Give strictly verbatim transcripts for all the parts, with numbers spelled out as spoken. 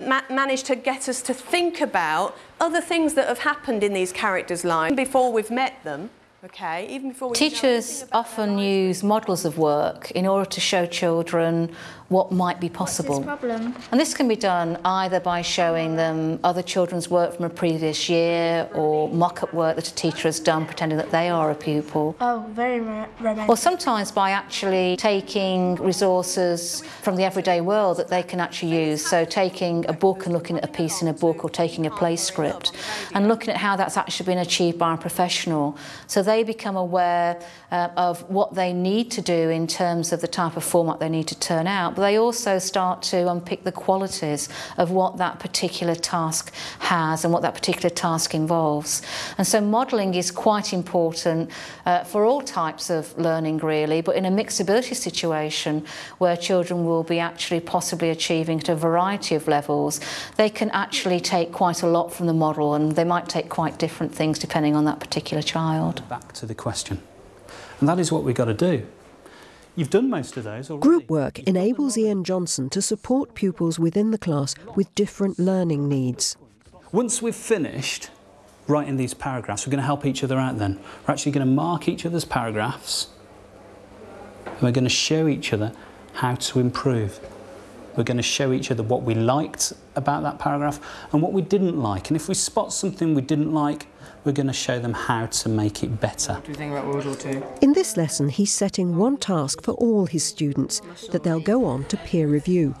ma managed to get us to think about other things that have happened in these characters' lives before we've met them. Okay, even before we Teachers often use models of work in order to show children what might be possible. What's this problem? And this can be done either by showing them other children's work from a previous year or mock-up work that a teacher has done pretending that they are a pupil. Oh, very romantic. Or sometimes by actually taking resources from the everyday world that they can actually use. So taking a book and looking at a piece in a book, or taking a play script and looking at how that's actually been achieved by a professional. So they become aware uh, of what they need to do in terms of the type of format they need to turn out. But they also start to unpick the qualities of what that particular task has and what that particular task involves. And so modelling is quite important uh, for all types of learning really, but in a mixed ability situation where children will be actually possibly achieving at a variety of levels, they can actually take quite a lot from the model, and they might take quite different things depending on that particular child. Back to the question, and that is what we've got to do. You've done most of those already. Group work enables Ian Johnson to support pupils within the class with different learning needs. Once we've finished writing these paragraphs, we're going to help each other out then. We're actually going to mark each other's paragraphs, and we're going to show each other how to improve. We're going to show each other what we liked about that paragraph and what we didn't like. And if we spot something we didn't like, we're going to show them how to make it better. What do you think about World War Two? In this lesson, he's setting one task for all his students that they'll go on to peer review.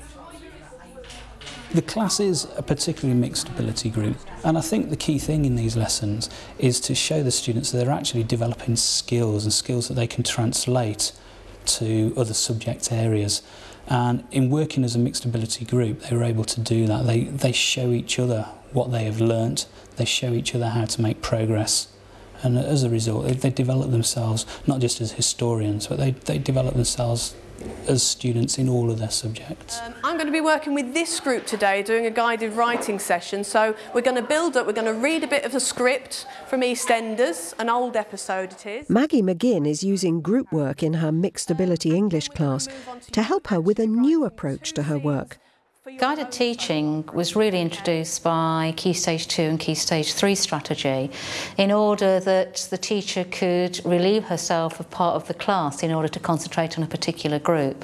The class is a particularly mixed ability group, and I think the key thing in these lessons is to show the students that they're actually developing skills, and skills that they can translate to other subject areas. And in working as a mixed ability group, they were able to do that. They, they show each other what they have learnt, they show each other how to make progress, and as a result they, they develop themselves not just as historians, but they, they develop themselves as students in all of their subjects. Um, I'm going to be working with this group today doing a guided writing session, so we're going to build up, we're going to read a bit of a script from EastEnders, an old episode it is. Maggie McGinn is using group work in her mixed ability English class to help her with a new approach to her work. Guided teaching was really introduced by Key Stage two and Key Stage three strategy in order that the teacher could relieve herself of part of the class in order to concentrate on a particular group.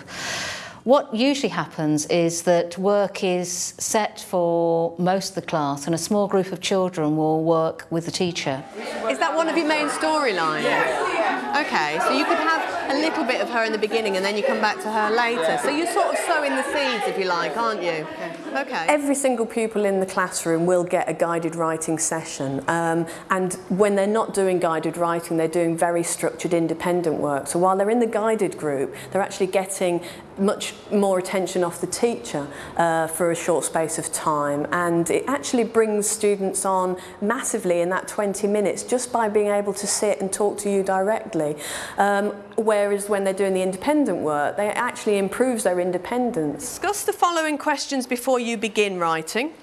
What usually happens is that work is set for most of the class and a small group of children will work with the teacher. Is that one of your main storylines? Yeah. Okay, so you could have a little bit of her in the beginning and then you come back to her later. So you're sort of sowing the seeds, if you like, aren't you? Okay. Every single pupil in the classroom will get a guided writing session. Um, and when they're not doing guided writing, they're doing very structured independent work. So while they're in the guided group, they're actually getting much more attention off the teacher uh, for a short space of time, and it actually brings students on massively in that twenty minutes just by being able to sit and talk to you directly. Um, whereas when they're doing the independent work, they actually improves their independence. Discuss the following questions before you begin writing.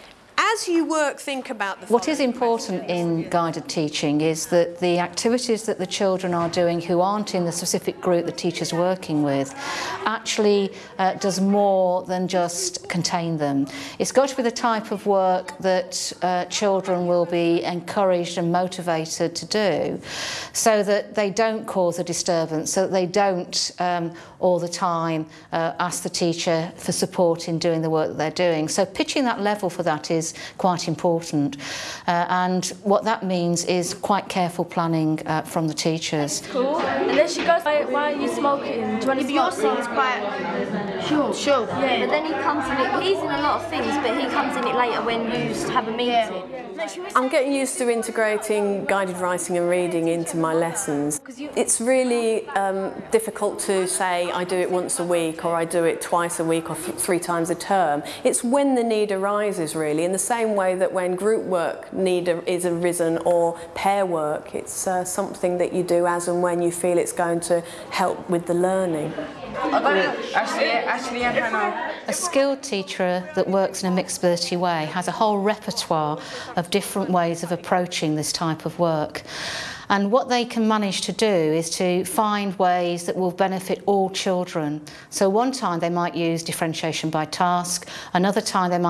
As you work, think about the What is important in guided teaching is that the activities that the children are doing who aren't in the specific group the teacher's working with actually uh, does more than just contain them. It's got to be the type of work that uh, children will be encouraged and motivated to do, so that they don't cause a disturbance, so that they don't um, all the time uh, ask the teacher for support in doing the work that they're doing. So pitching that level for that is quite important, uh, and what that means is quite careful planning uh, from the teachers. Cool. And then she goes, why, why are you smoking? Do you want to Your smoke? scene's quite sure, sure. Yeah, but then he comes in it, he's in a lot of things, but he comes in it later when you have a meeting. Yeah. I'm getting used to integrating guided writing and reading into my lessons. It's really um, difficult to say I do it once a week or I do it twice a week or th three times a term. It's when the need arises, really, in the same way that when group work need is arisen or pair work, it's uh, something that you do as and when you feel it's going to help with the learning. Actually, actually, I don't know. A skilled teacher that works in a mixed ability way has a whole repertoire of different ways of approaching this type of work. And what they can manage to do is to find ways that will benefit all children. So one time they might use differentiation by task, another time they might